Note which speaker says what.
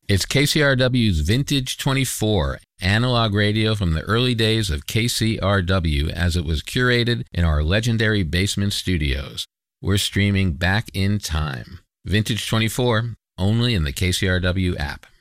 Speaker 1: It's KCRW's Vintage 24, analog radio from the early days of KCRW as it was curated in our legendary basement studios. We're streaming back in time. Vintage 24, only in the KCRW app.